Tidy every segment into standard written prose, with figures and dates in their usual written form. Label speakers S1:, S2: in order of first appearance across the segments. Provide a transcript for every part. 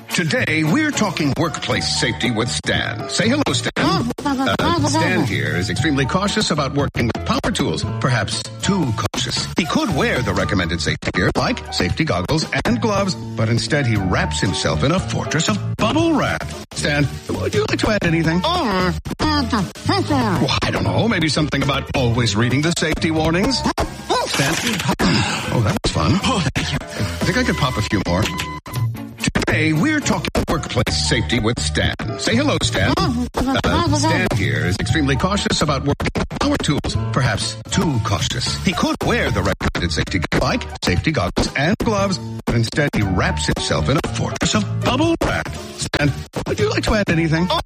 S1: Today, we're talking workplace safety with Stan. Say hello, Stan. Stan here is extremely cautious about working with power tools, perhaps too cautious. He could wear the recommended safety gear, like safety goggles and gloves, but instead he wraps himself in a fortress of bubble wrap. Stan, would you like to add anything? Well, I don't know. Maybe something about always reading the safety warnings? Stan? Oh, that was fun. I think I could pop a few more. Today, we're talking workplace safety with Stan. Say hello, Stan. Stan here is extremely cautious about working with power tools, perhaps too cautious. He could wear the recommended safety gear, like safety goggles and gloves, but instead he wraps himself in a fortress of bubble wrap. Stan, would you like to add anything? Well,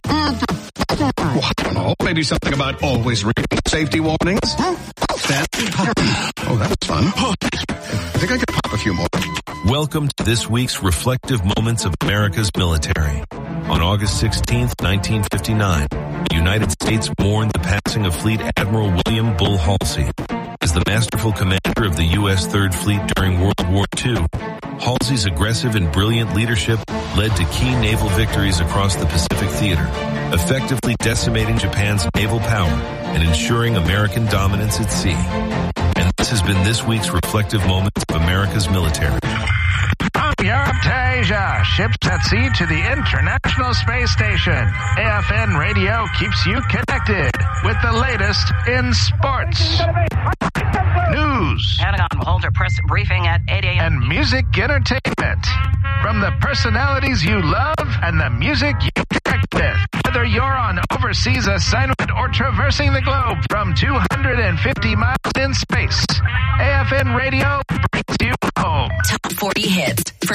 S1: I don't know. Maybe something about always reading safety warnings? Stan? Oh, that was fun. I think I could pop a few more.
S2: Welcome to this week's Reflective Moments of America's Military. On August 16th, 1959, the United States mourned the passing of Fleet Admiral William Bull Halsey. As the masterful commander of the U.S. Third Fleet during World War II, Halsey's aggressive and brilliant leadership led to key naval victories across the Pacific Theater, effectively decimating Japan's naval power and ensuring American dominance at sea. And this has been this week's Reflective Moments of America's Military.
S3: From Europe to Asia, ships at sea to the International Space Station. AFN Radio keeps you connected with the latest in sports, news,
S4: Pentagon will hold a press briefing at 8 a.m.
S3: and music entertainment. From the personalities you love and the music you connect with. Whether you're on overseas assignment or traversing the globe from 250 miles in space, AFN Radio brings you home.
S5: Top 40 hits for